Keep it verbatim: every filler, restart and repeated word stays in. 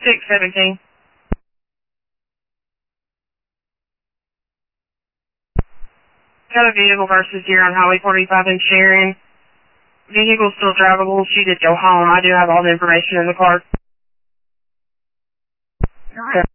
six seventeen. Got a vehicle versus here on Highway forty-five in Sharon. Vehicle still drivable. She did go home. I do have all the information in the car. Okay.